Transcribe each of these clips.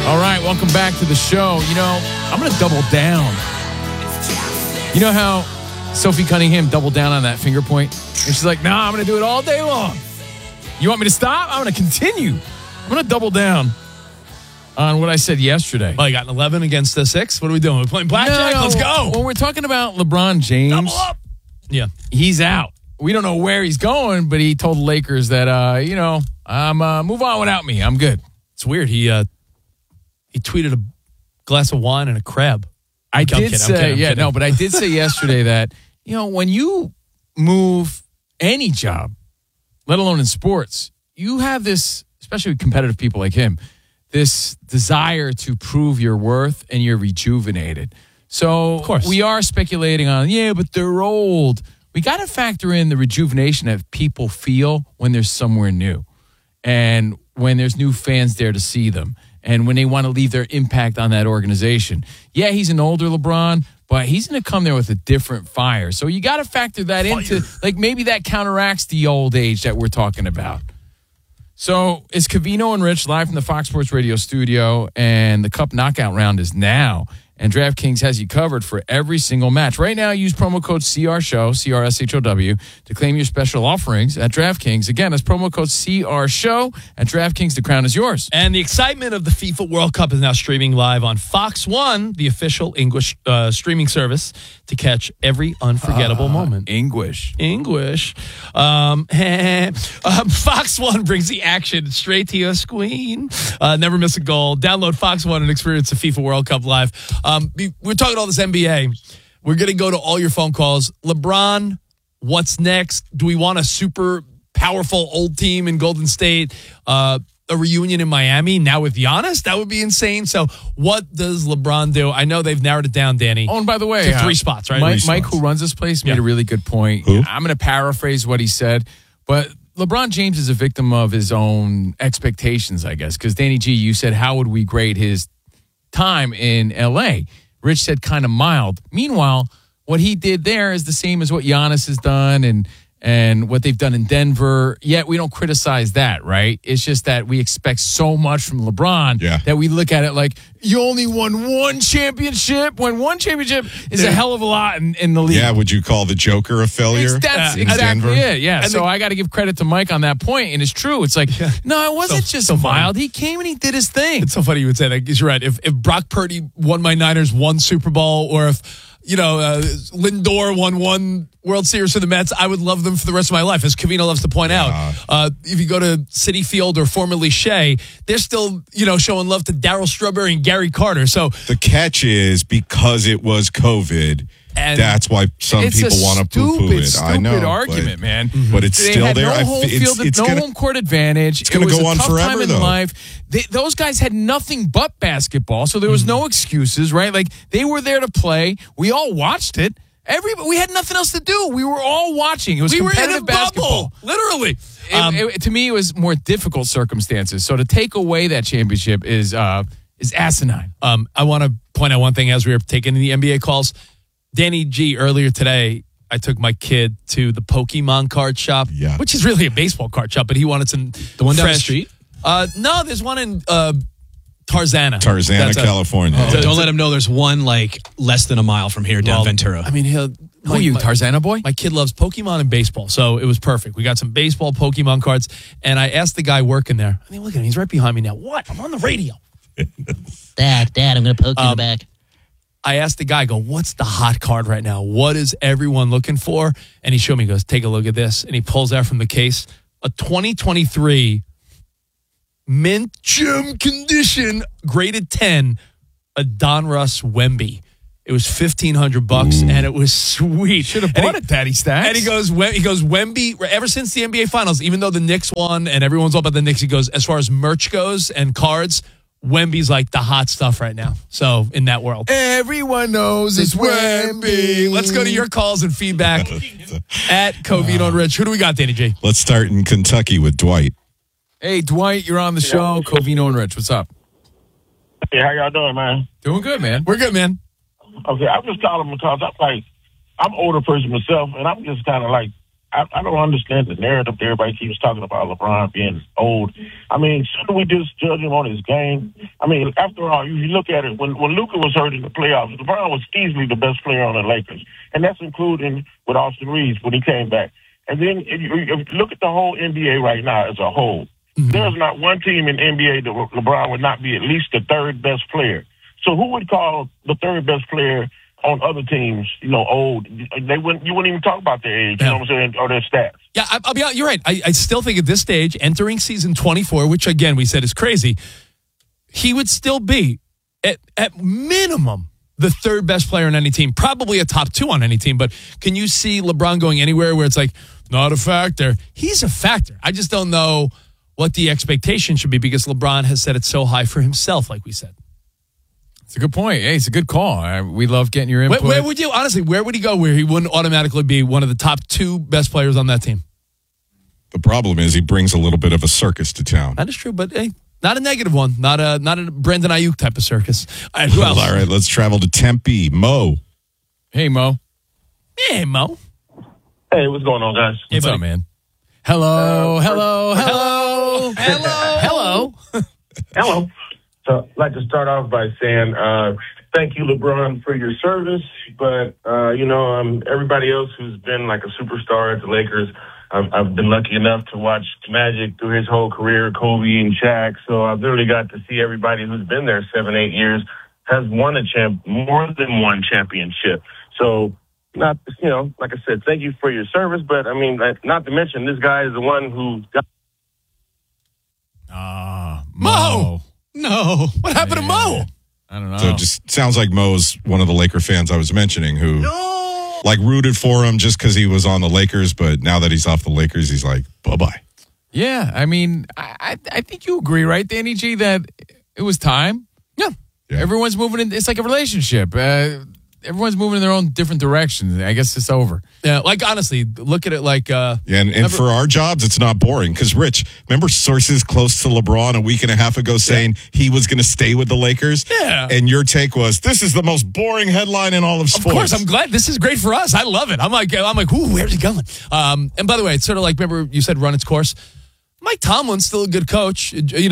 All right, welcome back to the show. You know, I'm going to double down. You know how Sophie Cunningham doubled down on that finger point? And she's like, nah, I'm going to do it all day long. You want me to stop? I'm going to continue. I'm going to double down on what I said yesterday. Well, you got an 11 against the 6. What are we doing? We're playing blackjack? No, Let's go. When we're talking about LeBron James, Double up. Yeah. he's out. We don't know where he's going, but he told the Lakers that, move on without me. I'm good. It's weird. He tweeted a glass of wine and a crab. I did say yesterday that, you know, when you move any job, let alone in sports, you have this, especially with competitive people like him, this desire to prove your worth, and you're rejuvenated. So of course, we are speculating on, but they're old. We got to factor in the rejuvenation that people feel when there's somewhere new and when there's new fans there to see them and when they want to leave their impact on that organization. Yeah, he's an older LeBron, but he's going to come there with a different fire. So you got to factor that into, like, maybe that counteracts the old age that we're talking about. So it's Covino and Rich live from the Fox Sports Radio studio, and the Cup Knockout round is now. And DraftKings has you covered for every single match. Right now, use promo code CRSHOW, C-R-S-H-O-W, to claim your special offerings at DraftKings. Again, that's promo code CRSHOW at DraftKings. The crown is yours. And the excitement of the FIFA World Cup is now streaming live on Fox One, the official English streaming service, to catch every unforgettable moment. English. Fox One brings the action straight to your screen. Never miss a goal. Download Fox One and experience the FIFA World Cup live. We're talking all this NBA. We're going to go to all your phone calls. LeBron, what's next? Do we want a super powerful old team in Golden State? A reunion in Miami now with Giannis? That would be insane. So what does LeBron do? I know they've narrowed it down, Danny. Oh, and by the way, to 3 spots, right? Mike, who runs this place, made a really good point. Who? I'm going to paraphrase what he said, but LeBron James is a victim of his own expectations, I guess, because Danny G, you said, how would we grade his time in L.A.? Rich said kind of mild. Meanwhile, what he did there is the same as what Giannis has done and what they've done in Denver. Yet we don't criticize that, right? It's just that we expect so much from LeBron that we look at it like, you only won one championship, when one championship is a hell of a lot in the league. Yeah, would you call the Joker a failure? That's in exactly Denver? it, yeah. So I got to give credit to Mike on that point, and it's true. It's like, no, it wasn't just mild. He came and he did his thing. It's so funny you would say that, because you're right. If Brock Purdy won my Niners one Super Bowl, or if Lindor won one World Series for the Mets, I would love them for the rest of my life, as Covino loves to point out. If you go to Citi Field, or formerly Shea, they're still, showing love to Darryl Strawberry and Gary Carter. So the catch is, because it was COVID, and that's why some people want to poo-poo it. I know, stupid argument, man. But it's they still had there. No home court advantage. It's going to go on forever, though. Life. Those guys had nothing but basketball, so there was no excuses, right? Like, they were there to play. We all watched it. We had nothing else to do. We were all watching. It was competitive basketball. Literally. To me, it was more difficult circumstances. So to take away that championship is asinine. I want to point out one thing as we were taking the NBA calls. Danny G, earlier today, I took my kid to the Pokemon card shop, which is really a baseball card shop, but he wanted some The one down the street? No, there's one in Tarzana, California. Don't let him know there's one less than a mile from here down Ventura. I mean, who are you, Tarzana boy? My kid loves Pokemon and baseball, so it was perfect. We got some baseball Pokemon cards, and I asked the guy working there. I mean, look at him. He's right behind me now. What? I'm on the radio. Dad, I'm going to poke you in the back. I asked the guy, what's the hot card right now? What is everyone looking for? And he showed me, he goes, take a look at this. And he pulls out from the case a 2023 mint gem condition, graded 10, a Donruss Wemby. It was $1,500, and it was sweet. Should have bought it, Daddy Stacks. And he goes, Wemby, ever since the NBA Finals, even though the Knicks won and everyone's all about the Knicks, he goes, as far as merch goes and cards, Wemby's like the hot stuff right now. So in that world, everyone knows it's Wemby. Let's go to your calls and feedback at Covino and Rich. Who do we got, Danny G? Let's start in Kentucky with Dwight. Hey, Dwight, you're on the show. Covino and Rich, what's up? Hey, how y'all doing, man? Doing good, man. We're good, man. Okay, I'm just calling because I'm an older person myself, and I'm just kind of like I don't understand the narrative that everybody keeps talking about LeBron being old. I mean, shouldn't we just judge him on his game? I mean, after all, you look at it, when Luka was hurt in the playoffs, LeBron was easily the best player on the Lakers. And that's including with Austin Reeves when he came back. And then if you look at the whole NBA right now as a whole, there's not one team in the NBA that LeBron would not be at least the third best player. So who would call the third best player on other teams, old? You wouldn't even talk about their age, you know what I'm saying, or their stats. Yeah, I'll be honest, you're right. I still think at this stage, entering season 24, which again we said is crazy, he would still be at minimum the third best player on any team, probably a top 2 on any team. But can you see LeBron going anywhere where it's like, not a factor? He's a factor. I just don't know what the expectation should be because LeBron has set it so high for himself, like we said. It's a good point. Hey, it's a good call. We love getting your input. Where would he go where he wouldn't automatically be one of the top 2 best players on that team? The problem is he brings a little bit of a circus to town. That is true, but hey, not a negative one. Not a Brandon Ayuk type of circus. All right, who else? All right, let's travel to Tempe. Mo. Hey, Mo. Hey, Mo. Hey, what's going on, guys? What's up, man? Hello. Hello. So I'd like to start off by saying thank you, LeBron, for your service. But, everybody else who's been like a superstar at the Lakers, I've been lucky enough to watch Magic through his whole career, Kobe and Shaq. So I've literally got to see everybody who's been there 7-8 years has won more than one championship. So, like I said, thank you for your service. But, I mean, not to mention, this guy is the one who got... Mo! No. What happened to Mo? I don't know. So it just sounds like Mo's one of the Laker fans I was mentioning who rooted for him just because he was on the Lakers, but now that he's off the Lakers, he's like, bye-bye. Yeah, I mean, I think you agree, right, Danny G, that it was time? Yeah. Everyone's moving in. It's like a relationship. Everyone's moving in their own different directions. I guess it's over. Yeah, like honestly, look at it like... and for our jobs, it's not boring. Because, Rich, remember sources close to LeBron a week and a half ago saying he was going to stay with the Lakers? Yeah. And your take was, this is the most boring headline in all of sports. Of course, I'm glad. This is great for us. I love it. I'm like, ooh, where's he going? And by the way, it's sort of like, remember you said run its course? Mike Tomlin's still a good coach.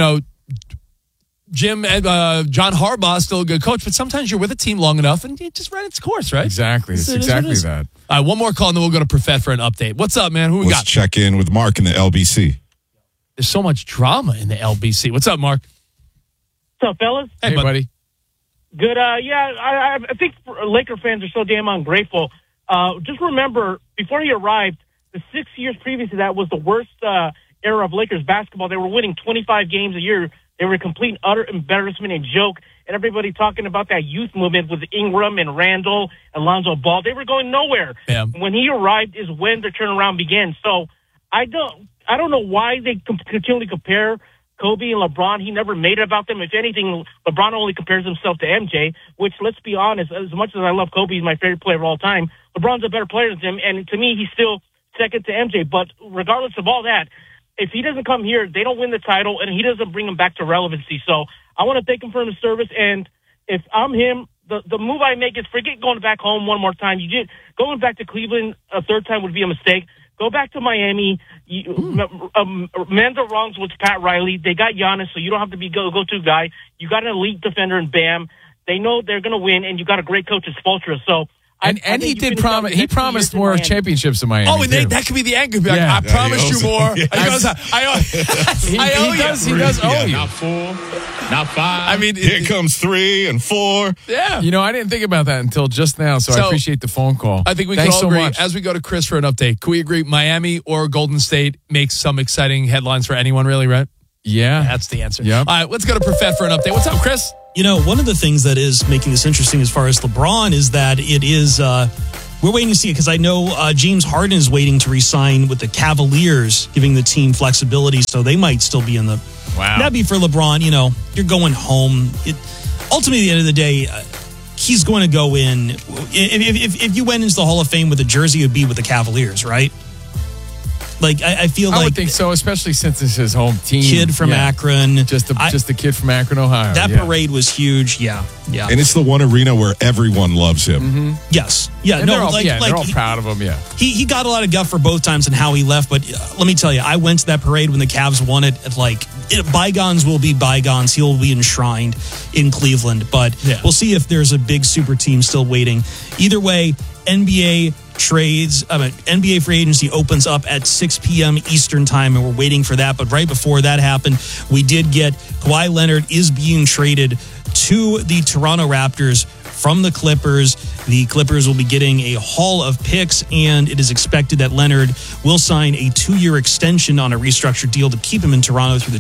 Jim and John Harbaugh is still a good coach, but sometimes you're with a team long enough and you just run its course, right? Exactly. It's exactly that. All right, one more call and then we'll go to Profet for an update. What's up, man? Who we Let's got? check in with Mark in the LBC. There's so much drama in the LBC. What's up, Mark? What's up, fellas? Hey, buddy. Good. I think Laker fans are so damn ungrateful. Just remember, before he arrived, the 6 years previous to that was the worst era of Lakers basketball. They were winning 25 games a year. They were a complete and utter embarrassment and joke. And everybody talking about that youth movement with Ingram and Randall and Lonzo Ball. They were going nowhere. Yeah. When he arrived is when the turnaround began. So I don't know why they continually compare Kobe and LeBron. He never made it about them. If anything, LeBron only compares himself to MJ, which, let's be honest, as much as I love Kobe, he's my favorite player of all time, LeBron's a better player than him. And to me, he's still second to MJ. But regardless of all that, if he doesn't come here, they don't win the title, and he doesn't bring them back to relevancy. So I want to thank him for his service. And if I'm him, the move I make is forget going back home one more time. Going back to Cleveland a third time would be a mistake. Go back to Miami. Mend the wrongs with Pat Riley. They got Giannis, so you don't have to be go-to guy. You got an elite defender in Bam. They know they're going to win, and you got a great coach in Spoelstra. So. And he did promise. He promised more championships in Miami. Oh, and that could be the angle. Yeah. I promised you more. He does owe you. Not 4, not 5. I mean, Here comes 3 and 4. Yeah. I didn't think about that until just now, so I appreciate the phone call. I think we Thanks can all so agree. much. As we go to Chris for an update, can we agree Miami or Golden State makes some exciting headlines for anyone, really, right? Yeah. That's the answer. Yep. All right, let's go to Profet for an update. What's up, Chris? One of the things that is making this interesting as far as LeBron is that it is, we're waiting to see it because I know James Harden is waiting to re-sign with the Cavaliers, giving the team flexibility, so they might still be in the... Wow. That'd be for LeBron, you're going home. Ultimately, at the end of the day, he's going to go in. If you went into the Hall of Fame with a jersey, it would be with the Cavaliers, right? Like, I feel I like would think so, especially since it's his home team. kid from Akron. Just the kid from Akron, Ohio. That parade was huge. Yeah. And it's the one arena where everyone loves him. Yes. Yeah. And no, they're all, like, they're all proud of him, yeah. He got a lot of guff for both times and how he left, but let me tell you, I went to that parade when the Cavs won it. Bygones will be bygones. He'll be enshrined in Cleveland, but we'll see if there's a big super team still waiting. Either way, NBA free agency opens up at 6 p.m. Eastern time, and we're waiting for that. But right before that happened, we did get Kawhi Leonard is being traded to the Toronto Raptors from the Clippers. The Clippers will be getting a haul of picks, and it is expected that Leonard will sign a 2-year extension on a restructured deal to keep him in Toronto through the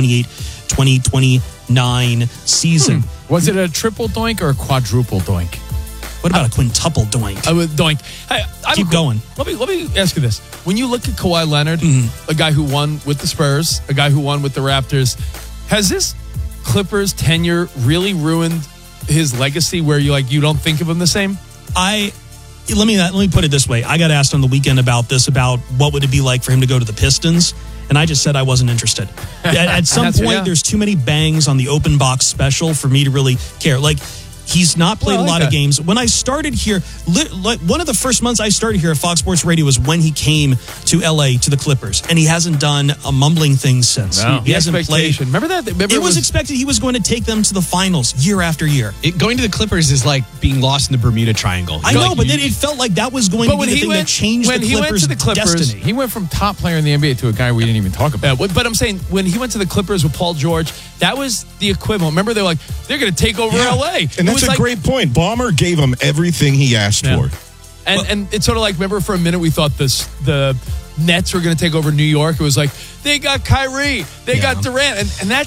2028-2029 season. Was it a triple doink or a quadruple doink? What about a quintuple doink? I would doink. Hey, Keep going. Let me ask you this: when you look at Kawhi Leonard, a guy who won with the Spurs, a guy who won with the Raptors, has this Clippers tenure really ruined his legacy? Where you don't think of him the same? Let me put it this way. I got asked on the weekend about what would it be like for him to go to the Pistons, and I just said I wasn't interested. At some point, there's too many bangs on the open box special for me to really care. Like, he's not played a lot of games. When I started here, one of the first months I started here at Fox Sports Radio was when he came to LA to the Clippers, and he hasn't done a mumbling thing since. No. He hasn't played. Remember that? It was expected he was going to take them to the finals year after year. Going to the Clippers is like being lost in the Bermuda Triangle. I know, but then it felt like that was going to be the thing that changed the Clippers' destiny. He went from top player in the NBA to a guy we didn't even talk about. But I'm saying, when he went to the Clippers with Paul George, that was the equivalent. Remember, they're going to take over LA. And that's a great point. Ballmer gave him everything he asked for. And it's sort of like, remember for a minute we thought the Nets were going to take over New York. It was like, they got Kyrie, they got Durant. And that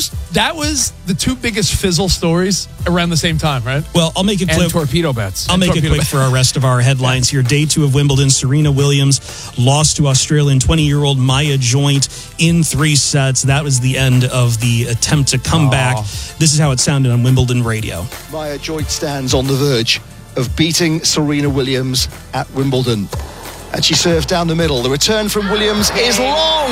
was the two biggest fizzle stories around the same time, right? Well, I'll make it quick. And torpedo bets. I'll make it quick for our rest of our headlines here. Day 2 of Wimbledon, Serena Williams lost to Australian 20-year-old Maya Joint in 3 sets. That was the end of the attempt to come back. This is how it sounded on Wimbledon radio. Maya Joint stands on the verge of beating Serena Williams at Wimbledon. And she serves down the middle. The return from Williams is long.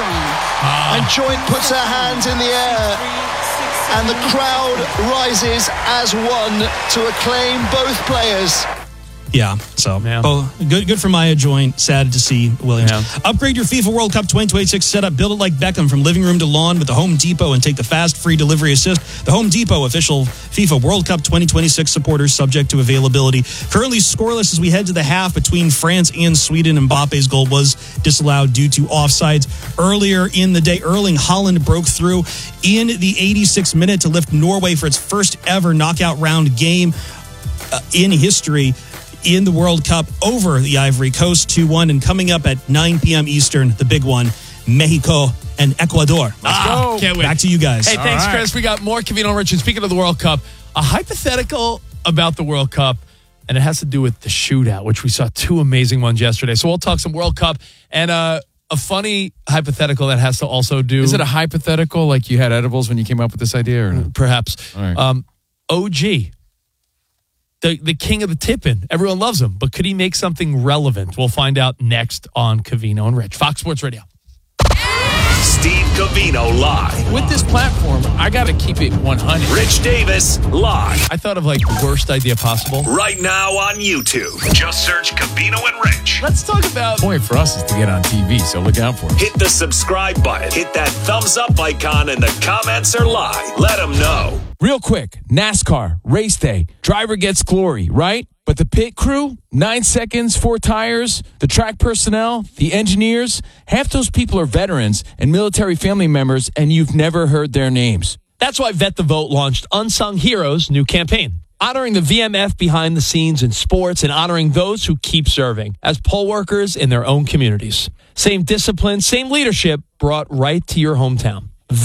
And Joint puts her hands in the air. And the crowd rises as one to acclaim both players. Yeah, so good for Maya Joint. Sad to see Williams. Upgrade your FIFA World Cup 2026 setup. Build it like Beckham from living room to lawn with the Home Depot and take the fast, free delivery assist. The Home Depot, official FIFA World Cup 2026 supporters, subject to availability. Currently scoreless as we head to the half between France and Sweden. Mbappe's goal was disallowed due to offsides. Earlier in the day, Erling Haaland broke through in the 86th minute to lift Norway for its first ever knockout round game in history in the World Cup over the Ivory Coast 2-1. And coming up at 9 p.m. Eastern, the big one, Mexico and Ecuador. Let's go. Can't wait. Back to you guys. Hey, thanks, Chris. We got more Covino and Rich. And speaking of the World Cup, a hypothetical about the World Cup, and it has to do with the shootout, which we saw 2 amazing ones yesterday. So we'll talk some World Cup and a funny hypothetical that has to also do... Is it a hypothetical like you had edibles when you came up with this idea? Or no? Perhaps. All right. OG. The king of the tip-in. Everyone loves him, but could he make something relevant? We'll find out next on Covino and Rich. Fox Sports Radio. Steve Covino live. With this platform, I got to keep it 100. Rich Davis live. I thought of the worst idea possible. Right now on YouTube. Just search Covino and Rich. Let's talk about... The point for us is to get on TV, so look out for it. Hit the subscribe button. Hit that thumbs up icon, and the comments are live. Let them know. Real quick, NASCAR, race day, driver gets glory, right? But the pit crew, 9 seconds, 4 tires, the track personnel, the engineers, half those people are veterans and military family members, and you've never heard their names. That's why Vet the Vote launched Unsung Heroes' new campaign, honoring the VMF behind the scenes in sports and honoring those who keep serving as poll workers in their own communities. Same discipline, same leadership brought right to your hometown.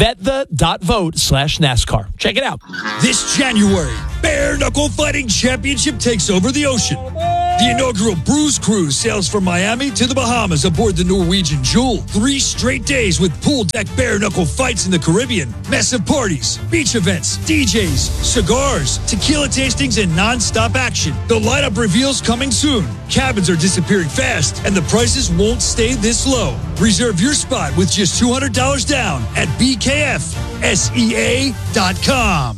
VetThe.vote/NASCAR. Check it out. This January, Bare Knuckle Fighting Championship takes over the ocean. The inaugural Brews Cruise sails from Miami to the Bahamas aboard the Norwegian Jewel. 3 straight days with pool deck bare-knuckle fights in the Caribbean, massive parties, beach events, DJs, cigars, tequila tastings, and non-stop action. The lineup reveals coming soon. Cabins are disappearing fast, and the prices won't stay this low. Reserve your spot with just $200 down at BKFSEA.com.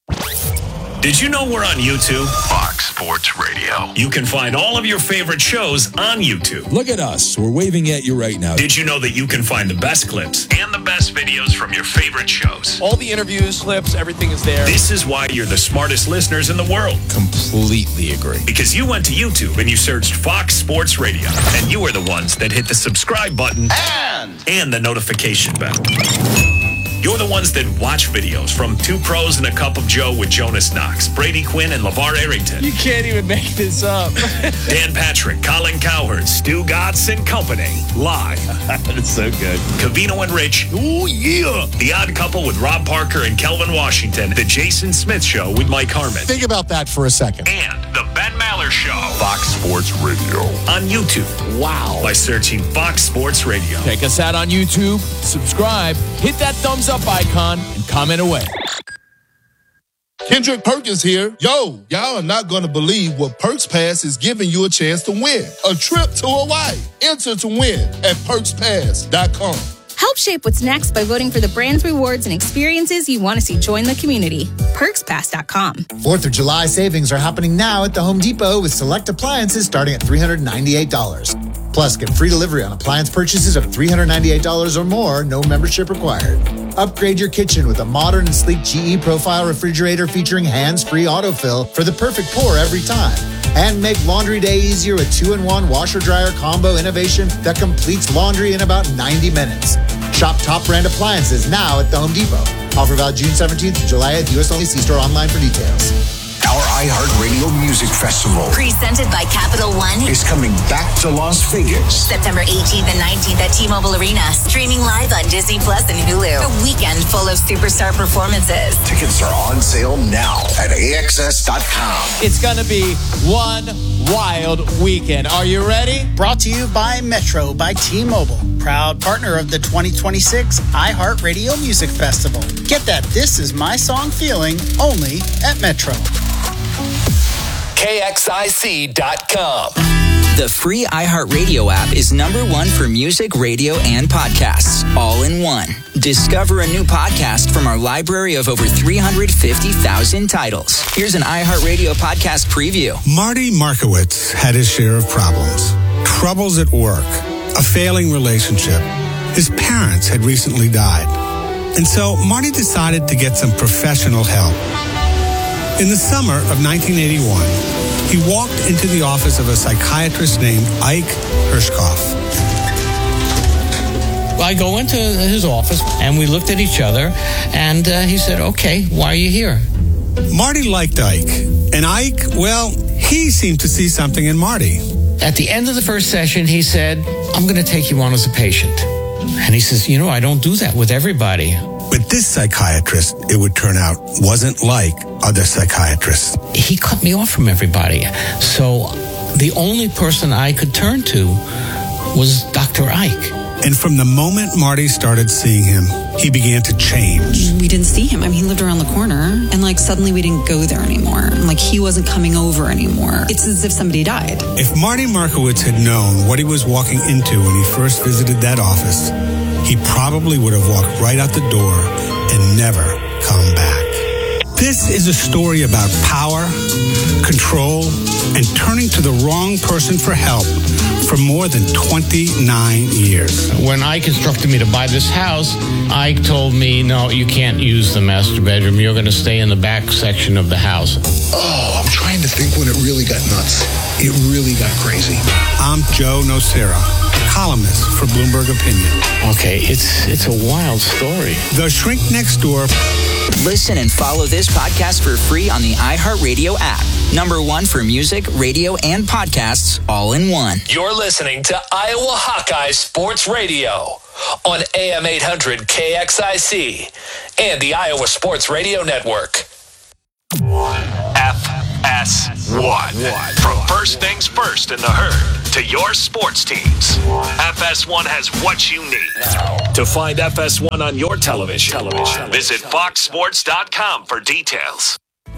Did you know we're on YouTube? Fox Sports Radio. You can find all of your favorite shows on YouTube. Look at us. We're waving at you right now. Did you know that you can find the best clips and the best videos from your favorite shows? All the interviews, clips, everything is there. This is why you're the smartest listeners in the world. Completely agree. Because you went to YouTube and you searched Fox Sports Radio. And you were the ones that hit the subscribe button and the notification bell. You're the ones that watch videos from Two Pros and a Cup of Joe with Jonas Knox, Brady Quinn, and LeVar Arrington. You can't even make this up. Dan Patrick, Colin Cowherd, Stu Gatz and Company. Live. That's so good. Covino and Rich. Ooh, yeah. The Odd Couple with Rob Parker and Kelvin Washington. The Jason Smith Show with Mike Harmon. Think about that for a second. And the Ben Maller Show. Fox Sports Radio. On YouTube. Wow. By searching Fox Sports Radio. Check us out on YouTube, subscribe, hit that thumbs up icon, and comment away. Kendrick Perkins here. Yo, y'all are not going to believe what Perks Pass is giving you a chance to win. A trip to Hawaii. Enter to win at PerksPass.com. Help shape what's next by voting for the brands, rewards, and experiences you want to see join the community. PerksPass.com. 4th of July savings are happening now at the Home Depot with select appliances starting at $398. Plus, get free delivery on appliance purchases of $398 or more, no membership required. Upgrade your kitchen with a modern and sleek GE Profile refrigerator featuring hands-free autofill for the perfect pour every time. And make laundry day easier with 2-in-1 washer-dryer combo innovation that completes laundry in about 90 minutes. Shop top brand appliances now at the Home Depot. Offer valid June 17th to July 8th. U.S. only. See store online for details. Our iHeartRadio Music Festival, presented by Capital One, is coming back to Las Vegas. September 18th and 19th at T-Mobile Arena. Streaming live on Disney Plus and Hulu. A weekend full of superstar performances. Tickets are on sale now at AXS.com. It's going to be one wild weekend. Are you ready? Brought to you by Metro by T-Mobile. Proud partner of the 2026 iHeartRadio Music Festival. Get that This Is My Song feeling only at Metro. KXIC.com. The free iHeartRadio app is #1 for music, radio, and podcasts, all in one. Discover a new podcast from our library of over 350,000 titles. Here's an iHeartRadio podcast preview. Marty Markowitz had his share of problems. Troubles at work, a failing relationship. His parents had recently died. And so Marty decided to get some professional help. In the summer of 1981, he walked into the office of a psychiatrist named Ike Hirschkoff. I go into his office, and we looked at each other, and he said, okay, why are you here? Marty liked Ike, and Ike, well, he seemed to see something in Marty. At the end of the first session, he said, I'm going to take you on as a patient. And he says, I don't do that with everybody. But this psychiatrist, it would turn out, wasn't like other psychiatrists. He cut me off from everybody. So the only person I could turn to was Dr. Ike. And from the moment Marty started seeing him, he began to change. We didn't see him. I mean, he lived around the corner, and suddenly we didn't go there anymore. He wasn't coming over anymore. It's as if somebody died. If Marty Markowitz had known what he was walking into when he first visited that office, he probably would have walked right out the door and never come back. This is a story about power, control, and turning to the wrong person for help for more than 29 years. When Ike instructed me to buy this house, Ike told me, no, you can't use the master bedroom. You're going to stay in the back section of the house. Oh, I'm trying to think when it really got nuts. It really got crazy. I'm Joe Nocera, columnist for Bloomberg Opinion. Okay, it's a wild story. The Shrink Next Door. Listen and follow this podcast for free on the iHeartRadio app. #1 for music, radio, and podcasts, all in one. You're listening to Iowa Hawkeye Sports Radio on AM 800 KXIC and the Iowa Sports Radio Network. FS FS1. From first things first in the herd to your sports teams, FS1 has what you need. To find FS1 on your television, visit foxsports.com for details.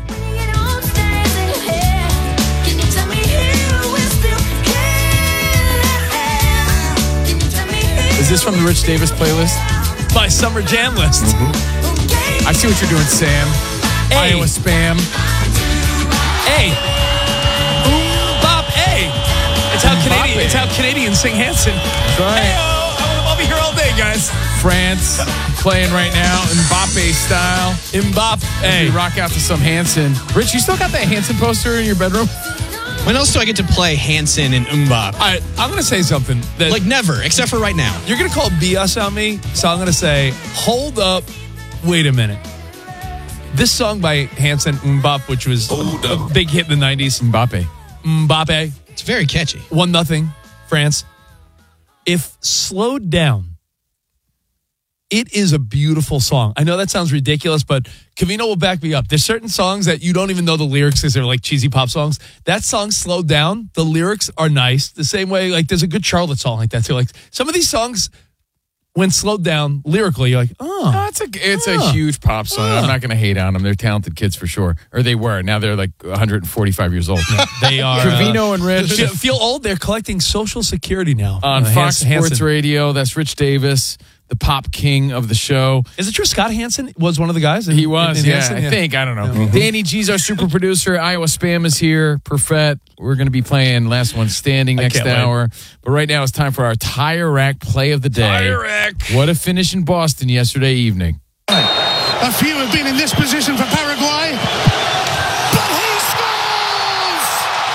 Is this from the Rich Davis playlist? My summer jam list. I see what you're doing, Sam. Hey. Iowa spam. Hey. Bop, hey. It's how Canadians sing Hanson. That's right. Hey-o. I'll be here all day, guys. France playing right now, Mbappe style. Mbappe. We rock out to some Hanson. Rich, you still got that Hanson poster in your bedroom? When else do I get to play Hanson and Mbop? All right, I'm going to say something. That like never, except for right now. You're going to call BS on me, so I'm going to say, hold up, wait a minute. This song by Hanson, Mbop, which was a big hit in the 90s. Mbappe. It's very catchy. 1-0, France. If slowed down, it is a beautiful song. I know that sounds ridiculous, but Covino will back me up. There's certain songs that you don't even know the lyrics because they're like cheesy pop songs. That song, Slowed Down, the lyrics are nice. The same way, like, there's a good Charlotte song like that too. Like, some of these songs, when slowed down lyrically, you're like, it's a huge pop song. I'm not going to hate on them. They're talented kids for sure. Or they were. Now they're like 145 years old. They are. Covino and Rich. Feel old. They're collecting Social Security now. On Fox Sports Radio, that's Rich Davis, the pop king of the show. Is it true Scott Hansen was one of the guys? He was, in yeah. Hanson? I think. I don't know. Mm-hmm. Danny G's our super producer. Iowa Spam is here. Perfect. We're going to be playing Last One Standing next hour. But right now it's time for our Tire Rack play of the day. Tire Rack. What a finish in Boston yesterday evening. A few have been in this position for Paraguay. But he scores!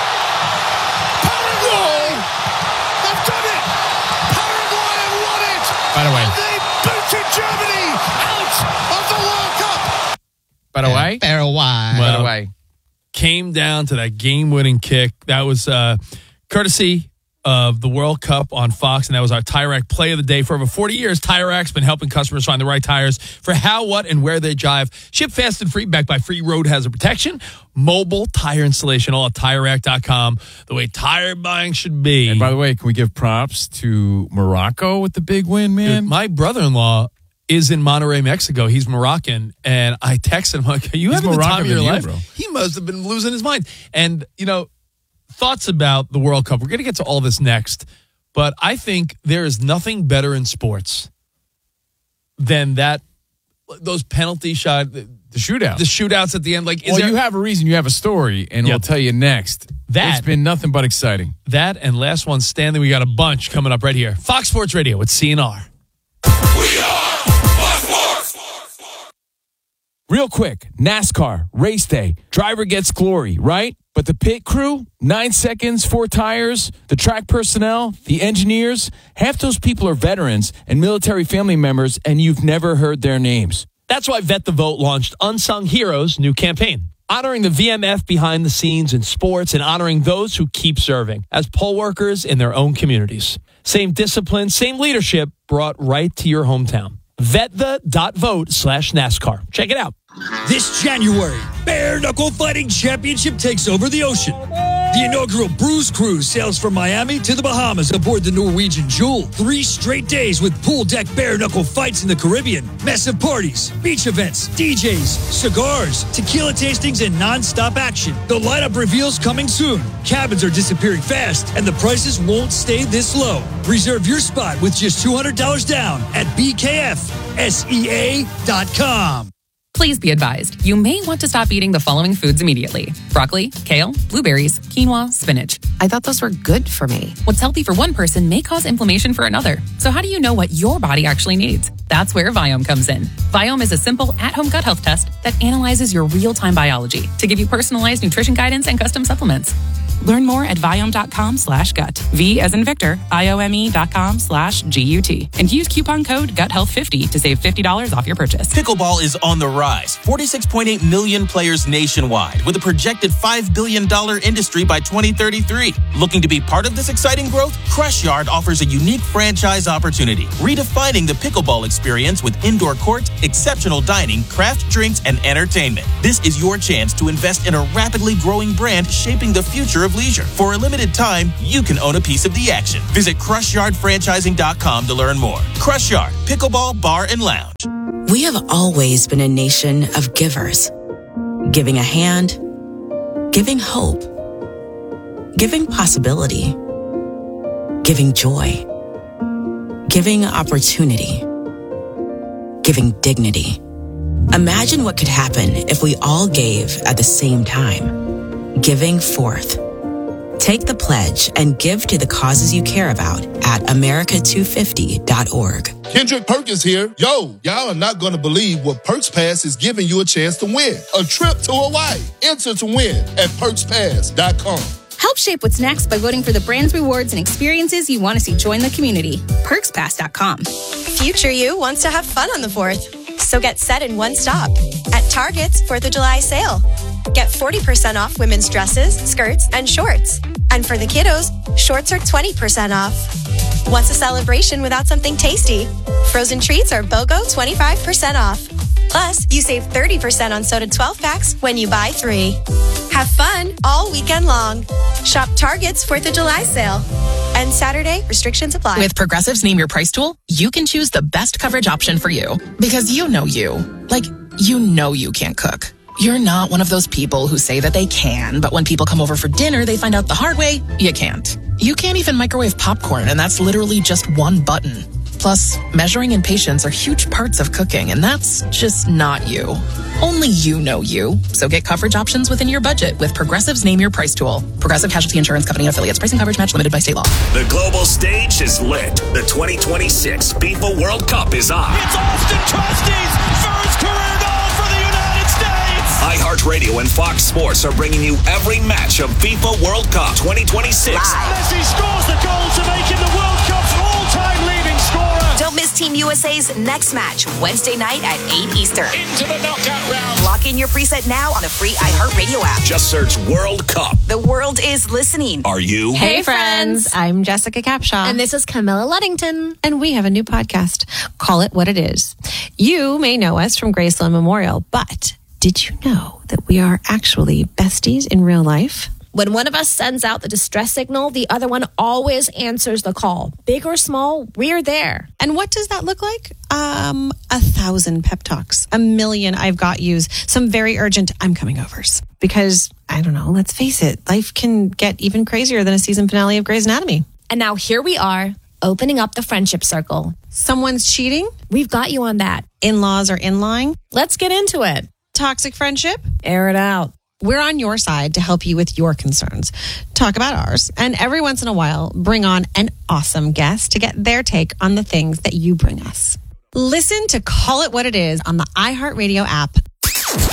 Paraguay have done it! Paraguay have won it! By the way. They booted Germany out of the World Cup! By the way. Came down to that game-winning kick. That was courtesy of the World Cup on Fox, and that was our Tire Rack play of the day. For over 40 years, Tire Rack's been helping customers find the right tires for how, what, and where they drive. Ship fast and free, backed by free road hazard protection, mobile tire installation, all at TireRack.com. The way tire buying should be. And by the way, can we give props to Morocco with the big win, man? Dude, my brother-in-law is in Monterrey, Mexico. He's Moroccan, and I texted him, like, you having the time of your life? Bro. He must have been losing his mind. And, you know, thoughts about the World Cup. We're going to get to all this next, but I think there is nothing better in sports than those penalty shot, the shootouts at the end. Like, you have a reason, you have a story, and we'll tell you next. It's been nothing but exciting. That and Last One Standing. We got a bunch coming up right here. Fox Sports Radio with CNR. Real quick, NASCAR, race day, driver gets glory, right? But the pit crew, 9 seconds, 4 tires, the track personnel, the engineers, half those people are veterans and military family members, and you've never heard their names. That's why Vet the Vote launched Unsung Heroes' new campaign, honoring the VMF behind the scenes in sports and honoring those who keep serving as poll workers in their own communities. Same discipline, same leadership brought right to your hometown. VetThe.vote/NASCAR. Check it out. This January, Bare Knuckle Fighting Championship takes over the ocean. The inaugural Bruise Cruise sails from Miami to the Bahamas aboard the Norwegian Jewel. 3 straight days with pool deck bare knuckle fights in the Caribbean, massive parties, beach events, DJs, cigars, tequila tastings, and non-stop action. The lineup reveals coming soon. Cabins are disappearing fast, and the prices won't stay this low. Reserve your spot with just $200 down at BKFSEA.com. Please be advised, you may want to stop eating the following foods immediately. Broccoli, kale, blueberries, quinoa, spinach. I thought those were good for me. What's healthy for one person may cause inflammation for another. So how do you know what your body actually needs? That's where Viome comes in. Viome is a simple at-home gut health test that analyzes your real-time biology to give you personalized nutrition guidance and custom supplements. Learn more at Viome.com/gut. V as in Victor, IOME.com/GUT. And use coupon code GUTHEALTH50 to save $50 off your purchase. Pickleball is on the rise rise. 46.8 million players nationwide with a projected $5 billion industry by 2033. Looking to be part of this exciting growth? Crush Yard offers a unique franchise opportunity, redefining the pickleball experience with indoor court, exceptional dining, craft drinks, and entertainment. This is your chance to invest in a rapidly growing brand shaping the future of leisure. For a limited time, you can own a piece of the action. Visit CrushYardFranchising.com to learn more. Crush Yard, Pickleball Bar and Lounge. We have always been a nation of givers. Giving a hand, giving hope, giving possibility, giving joy, giving opportunity, giving dignity. Imagine what could happen if we all gave at the same time. Giving forth. Take the pledge and give to the causes you care about at America250.org. Kendrick Perkins here. Yo, y'all are not going to believe what Perks Pass is giving you a chance to win. A trip to Hawaii. Enter to win at PerksPass.com. Help shape what's next by voting for the brands, rewards, and experiences you want to see join the community. PerksPass.com. Future you wants to have fun on the 4th. So get set in one stop at Target's 4th of July sale. Get 40% off women's dresses, skirts, and shorts. And for the kiddos, shorts are 20% off. What's a celebration without something tasty? Frozen treats are BOGO 25% off. Plus, you save 30% on soda 12-packs when you buy 3. Have fun all weekend long. Shop Target's 4th of July sale. And Saturday, restrictions apply. With Progressive's Name Your Price tool, you can choose the best coverage option for you. Because you know you. Like, you know you can't cook. You're not one of those people who say that they can, but when people come over for dinner, they find out the hard way, you can't. You can't even microwave popcorn, and that's literally just one button. Plus, measuring and patience are huge parts of cooking, and that's just not you. Only you know you. So get coverage options within your budget with Progressive's Name Your Price tool. Progressive Casualty Insurance Company affiliates. Pricing coverage match limited by state law. The global stage is lit. The 2026 FIFA World Cup is on. It's Austin Trusty's first career goal for the United States. iHeartRadio and Fox Sports are bringing you every match of FIFA World Cup 2026. Messi scores the goal to make him the World Cup's all-time leading scorer. Don't miss Team USA's next match, Wednesday night at 8 Eastern. Into the knockout round. Lock in your preset now on the free iHeartRadio app. Just search World Cup. The world is listening. Are you? Hey, friends. I'm Jessica Capshaw. And this is Camilla Luddington. And we have a new podcast. Call It What It Is. You may know us from Graceland Memorial, but did you know that we are actually besties in real life? When one of us sends out the distress signal, the other one always answers the call. Big or small, we're there. And what does that look like? 1,000 pep talks, 1,000,000 I've got yous, some very urgent I'm coming overs. Because, I don't know, let's face it, life can get even crazier than a season finale of Grey's Anatomy. And now here we are, opening up the friendship circle. Someone's cheating? We've got you on that. In-laws are in-lying? Let's get into it. Toxic friendship? Air it out. We're on your side to help you with your concerns. Talk about ours. And every once in a while, bring on an awesome guest to get their take on the things that you bring us. Listen to Call It What It Is on the iHeartRadio app,